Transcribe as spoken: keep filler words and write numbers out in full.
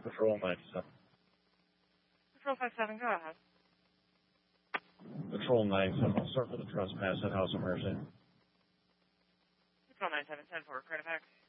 Patrol ninety-seven. Patrol five seven, go ahead. Patrol ninety-seven, I'll start for the trespass at House of Mercy. Patrol nine seven ten for credit back.